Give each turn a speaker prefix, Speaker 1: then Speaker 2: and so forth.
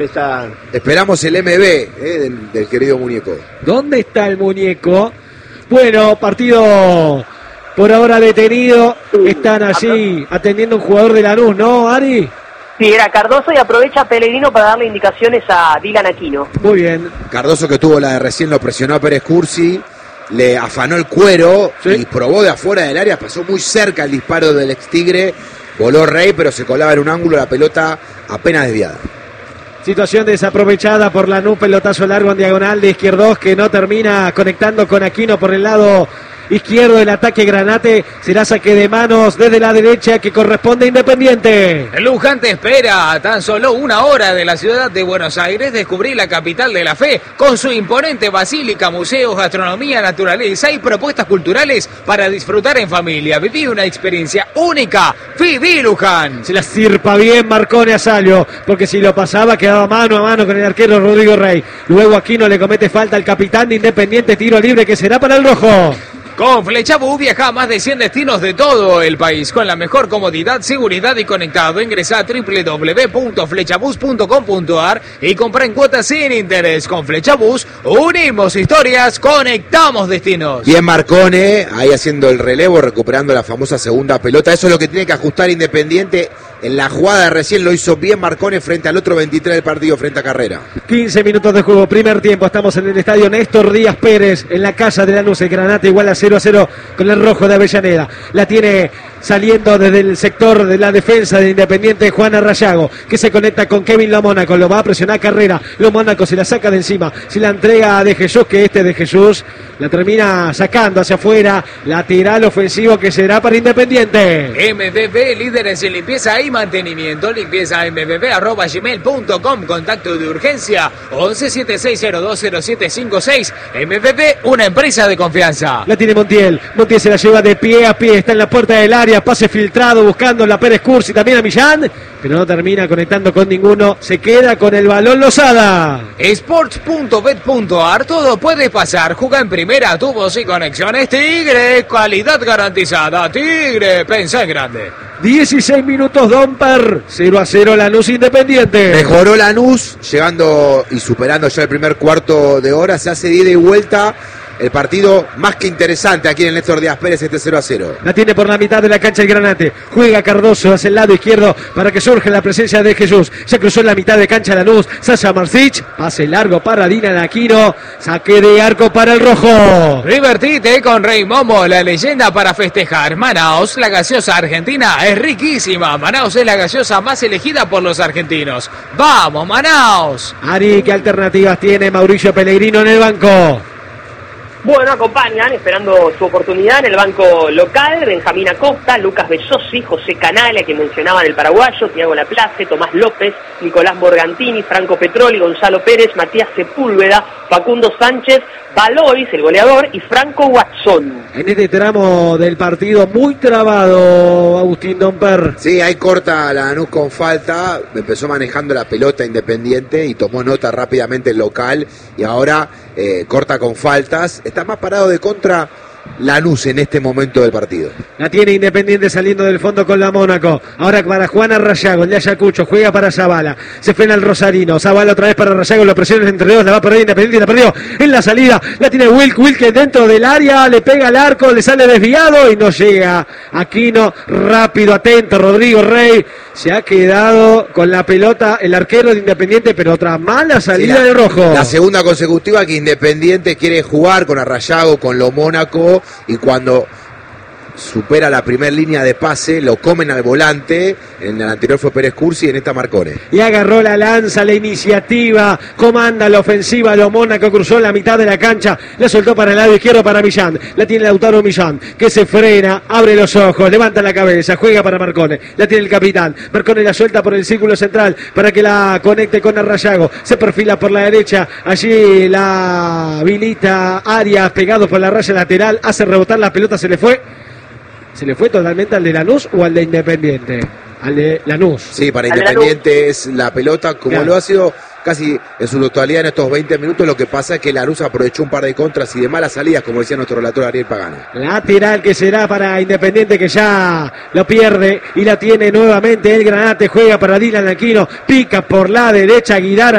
Speaker 1: Esperamos el MB del querido muñeco.
Speaker 2: ¿Dónde está el muñeco? Bueno, partido por ahora detenido. Están allí atendiendo un jugador de Lanús, ¿no, Ari?
Speaker 3: Sí, era Cardoso y aprovecha Pellegrino para darle indicaciones a Dylan Aquino.
Speaker 2: Muy bien.
Speaker 1: Cardoso, que tuvo la de recién, lo presionó a Pérez Cursi, le afanó el cuero, sí, y probó de afuera del área, pasó muy cerca el disparo del ex Tigre, voló Rey, pero se colaba en un ángulo, la pelota apenas desviada.
Speaker 2: Situación desaprovechada por Lanús, pelotazo largo en diagonal de Izquierdos, que no termina conectando con Aquino por el lado izquierdo del ataque Granate. Será saque de manos desde la derecha que corresponde a Independiente.
Speaker 4: Luján te espera a tan solo 1 hora de la ciudad de Buenos Aires. Descubrí la capital de la fe con su imponente basílica, museos, gastronomía, naturaleza y propuestas culturales para disfrutar en familia. Viví una experiencia única. Viví Luján.
Speaker 2: Se la sirpa bien Marcone a Salio, porque si lo pasaba quedaba mano a mano con el arquero Rodrigo Rey. Luego Aquino le comete falta al capitán de Independiente, tiro libre que será para el rojo.
Speaker 4: Con Flechabús viaja a más de 100 destinos de todo el país con la mejor comodidad, seguridad y conectado. Ingresa a www.flechabús.com.ar y compra en cuotas sin interés. Con Flechabús unimos historias, conectamos destinos.
Speaker 1: Bien Marcone, ahí haciendo el relevo, recuperando la famosa segunda pelota. Eso es lo que tiene que ajustar Independiente. En la jugada recién lo hizo bien Marcone frente al otro 23 del partido, frente a Carrera.
Speaker 2: 15 minutos de juego, primer tiempo. Estamos en el estadio Néstor Díaz Pérez, en la casa de Lanús. El Granate igual a 0-0 con el rojo de Avellaneda. La tiene saliendo desde el sector de la defensa de Independiente Juan Arrayago, que se conecta con Kevin Lomónaco. Lo va a presionar Carrera. Lomónaco se la saca de encima. Se la entrega a De Jesús, que De Jesús la termina sacando hacia afuera. Lateral ofensivo que será para Independiente.
Speaker 4: MBB, líderes en limpieza y mantenimiento. Limpieza mbb@gmail.com. Contacto de urgencia 1176020756. MBB, una empresa de confianza.
Speaker 2: La tiene Montiel. Montiel se la lleva de pie a pie. Está en la puerta del área. Pase filtrado buscando la Pérez Cursi. También a Millán. Pero no termina conectando con ninguno. Se queda con el balón Lozada.
Speaker 4: Sports.bet.ar. Todo puede pasar. Juega en primera. Tubos y conexiones. Tigre. Calidad garantizada. Tigre. Pensá en grande.
Speaker 2: 16 minutos, Domper. 0-0 Lanús Independiente.
Speaker 1: Mejoró Lanús, llegando y superando ya el primer cuarto de hora. Se hace de ida y vuelta. El partido más que interesante aquí en el Néstor Díaz Pérez, 0-0.
Speaker 2: La tiene por la mitad de la cancha el Granate. Juega Cardoso hacia el lado izquierdo para que surja la presencia de Jesús. Se cruzó en la mitad de cancha Lanús. Sasha Marcich. Pase largo para Dylan Aquino. Saque de arco para el rojo.
Speaker 4: Divertite con Rey Momo, la leyenda para festejar. Manaos, la gaseosa argentina es riquísima. Manaos es la gaseosa más elegida por los argentinos. ¡Vamos, Manaos!
Speaker 2: Ari, ¿qué alternativas tiene Mauricio Pellegrino en el banco?
Speaker 3: Bueno, acompañan, esperando su oportunidad en el banco local, Benjamín Acosta, Lucas Besosi, José Canale, que mencionaban el paraguayo, Tiago Laplace, Tomás López, Nicolás Morgantini, Franco Petroli, Gonzalo Pérez, Matías Sepúlveda, Facundo Sánchez, Valois, el goleador, y Franco Watson.
Speaker 2: En este tramo del partido muy trabado, Agustín Domper.
Speaker 1: Sí, ahí corta la Lanús con falta, empezó manejando la pelota Independiente y tomó nota rápidamente el local y ahora corta con faltas. Está más parado de contra Lanús en este momento del partido.
Speaker 2: La tiene Independiente saliendo del fondo con la Mónaco. Ahora para Juan Arrayago, el de Ayacucho, juega para Zavala. Se frena el Rosarino. Zavala otra vez para Arrayago, lo presiona entre dos, la va a perder Independiente, la perdió en la salida. La tiene Wilke dentro del área, le pega al arco, le sale desviado y no llega. Aquino, rápido, atento, Rodrigo Rey. Se ha quedado con la pelota el arquero de Independiente, pero otra mala salida del rojo.
Speaker 1: La segunda consecutiva que Independiente quiere jugar con Arrayago, con lo Mónaco, y cuando supera la primera línea de pase, lo comen al volante. En el anterior fue Pérez Cursi y en esta Marcone.
Speaker 2: Y agarró la lanza, la iniciativa, comanda la ofensiva, lo Mónaco cruzó la mitad de la cancha, la soltó para el lado izquierdo para Millán. La tiene Lautaro Millán, que se frena, abre los ojos, levanta la cabeza, juega para Marcone. La tiene el capitán. Marcone la suelta por el círculo central para que la conecte con Arrayago. Se perfila por la derecha, allí la habilita Arias, pegado por la raya lateral, hace rebotar la pelota, se le fue totalmente al de Lanús o al de Independiente. Al de Lanús.
Speaker 1: Sí, para Independiente es la pelota, como claro, lo ha sido casi en su totalidad en estos 20 minutos. Lo que pasa es que Lanús aprovechó un par de contras y de malas salidas, como decía nuestro relator Ariel Pagano.
Speaker 2: Lateral que será para Independiente, que ya lo pierde y la tiene nuevamente el Granate. Juega para Dylan Aquino, pica por la derecha Guidara.